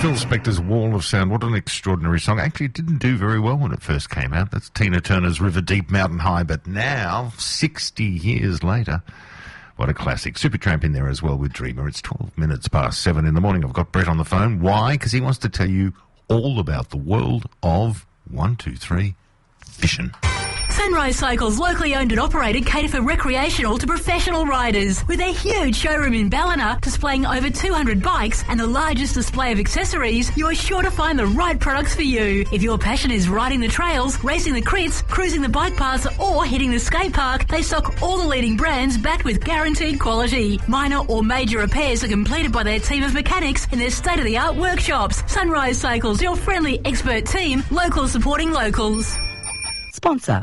Phil Spector's Wall of Sound. What an extraordinary song. Actually, it didn't do very well when it first came out. That's Tina Turner's River Deep, Mountain High. But now, 60 years later, what a classic. Supertramp in there as well with Dreamer. It's 12 minutes past 7 in the morning. I've got Brett on the phone. Why? Because he wants to tell you all about the world of 123 fishing. Sunrise Cycles, locally owned and operated, cater for recreational to professional riders. With their huge showroom in Ballina, displaying over 200 bikes and the largest display of accessories, you are sure to find the right products for you. If your passion is riding the trails, racing the crits, cruising the bike paths or hitting the skate park, they stock all the leading brands backed with guaranteed quality. Minor or major repairs are completed by their team of mechanics in their state-of-the-art workshops. Sunrise Cycles, your friendly expert team, locals supporting locals. Sponsor.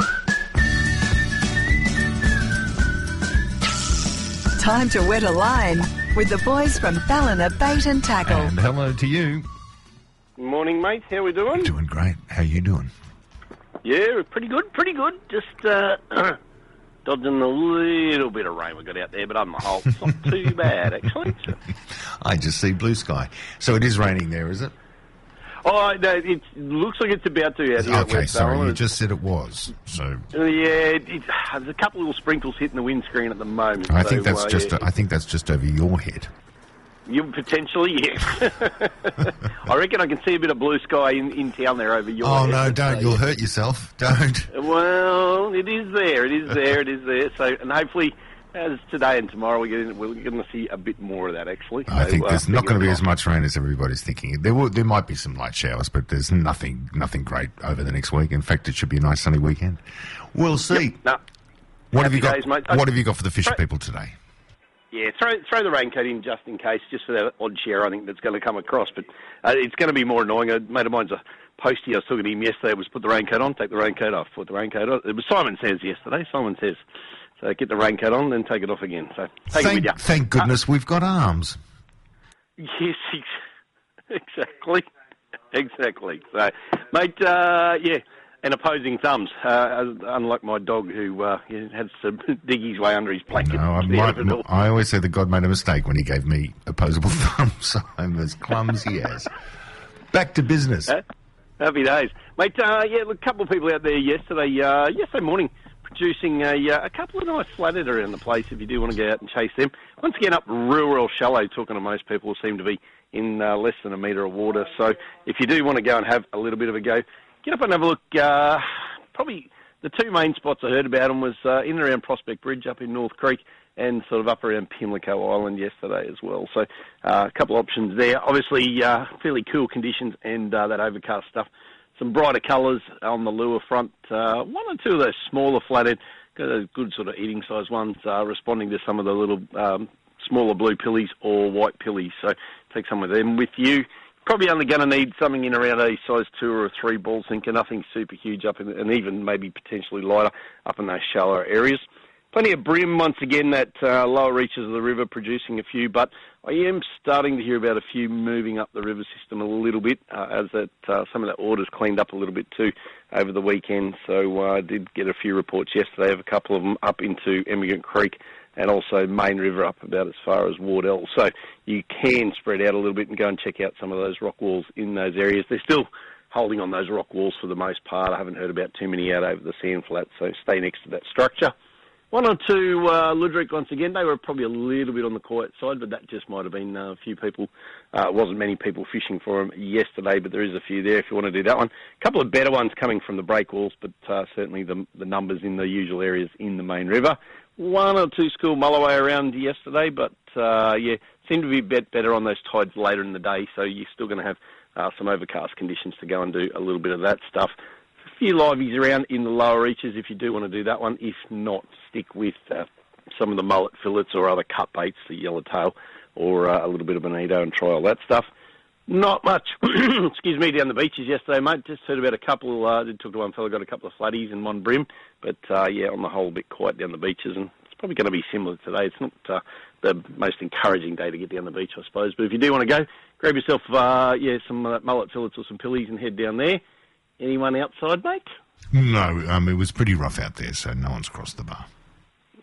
Time to wet a line with the boys from Ballina Bait and Tackle. And hello to you. Morning, mate. How we doing? Doing great. How you doing? Yeah, pretty good, pretty good. Just dodging a little bit of rain we got out there, but on the whole, it's not too bad, actually. So. I just see blue sky. So it is raining there, is it? Oh, no, it looks like it's about to out here. Okay, sorry, you just said it was. So yeah, there's a couple of little sprinkles hitting the windscreen at the moment. I think that's I think that's just over your head. You potentially, yes. I reckon I can see a bit of blue sky in town there over your head. Oh no, don't! You'll hurt yourself. Don't. Well, it is there. It is there. It is there. So, and hopefully, as today and tomorrow, we're going to see a bit more of that, actually. I think there's not going to be as much rain as everybody's thinking. There might be some light showers, but there's nothing great over the next week. In fact, it should be a nice sunny weekend. We'll see. Yep, no. What have you got? Days, mate. What have you got for the fish people today? Yeah, throw the raincoat in just in case, just for that odd share I think that's going to come across. But it's going to be more annoying. A mate of mine's a postie. I was talking to him yesterday. Was put the raincoat on, take the raincoat off, put the raincoat on. It was Simon Says yesterday. Simon Says. So get the raincoat on, then take it off again. So take it with you. Thank goodness we've got arms. Yes, exactly. Exactly. So, mate, yeah, and opposing thumbs, unlike my dog who had to dig his way under his blanket. No, I always say that God made a mistake when he gave me opposable thumbs. I'm as clumsy as. Back to business. Happy days. Mate, yeah, look, a couple of people out there yesterday morning, producing a couple of nice flathead around the place if you do want to go out and chase them. Once again, up real shallow, talking to most people, seem to be in less than a metre of water. So if you do want to go and have a little bit of a go, get up and have a look. Probably the two main spots I heard about them was in and around Prospect Bridge up in North Creek and sort of up around Pimlico Island yesterday as well. So a couple of options there. Obviously, fairly cool conditions and that overcast stuff. Some brighter colours on the lure front. One or two of those smaller flathead, got those good sort of eating size ones, responding to some of the little smaller blue pillies or white pillies. So take some of them with you. Probably only going to need something in around a size 2 or a 3 ball sinker, nothing super huge up in, and even maybe potentially lighter up in those shallower areas. Plenty of bream, once again, that lower reaches of the river producing a few, but I am starting to hear about a few moving up the river system a little bit as that some of that water's cleaned up a little bit too over the weekend. So I did get a few reports yesterday of a couple of them up into Emigrant Creek and also Main River up about as far as Wardell. So you can spread out a little bit and go and check out some of those rock walls in those areas. They're still holding on those rock walls for the most part. I haven't heard about too many out over the sand flats, so stay next to that structure. One or two Luderick, once again, they were probably a little bit on the quiet side, but that just might have been a few people. Wasn't many people fishing for them yesterday, but there is a few there if you want to do that one. A couple of better ones coming from the break walls, but certainly the numbers in the usual areas in the Main River. One or two school mulloway around yesterday, but yeah, seemed to be a bit better on those tides later in the day, so you're still going to have some overcast conditions to go and do a little bit of that stuff. A few liveys around in the lower reaches if you do want to do that one. If not, stick with some of the mullet fillets or other cut baits, the yellowtail, or a little bit of bonito and try all that stuff. Not much, excuse me, down the beaches yesterday, mate. Just heard about a couple, did talk to one fella, got a couple of flatties and one brim, but yeah, on the whole, a bit quiet down the beaches, and it's probably going to be similar today. It's not the most encouraging day to get down the beach, I suppose, but if you do want to go, grab yourself, some mullet fillets or some pillies and head down there. Anyone outside, mate? No, it was pretty rough out there, so no one's crossed the bar.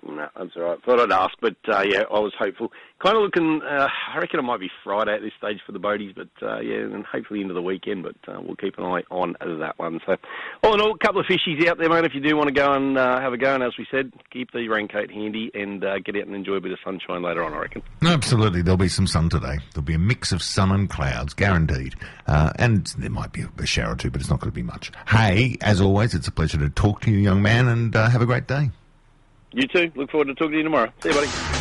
No, that's all right. Thought I'd ask, but yeah, I was hopeful. Kind of looking, I reckon it might be Friday at this stage for the boaties, but yeah, and hopefully into the weekend, but we'll keep an eye on that one. So, all in all, a couple of fishies out there, mate, if you do want to go and have a go, and as we said, keep the raincoat handy and get out and enjoy a bit of sunshine later on, I reckon. Absolutely, there'll be some sun today. There'll be a mix of sun and clouds, guaranteed. And there might be a shower or two, but it's not going to be much. Hey, as always, it's a pleasure to talk to you, young man, and have a great day. You too. Look forward to talking to you tomorrow. See you, buddy.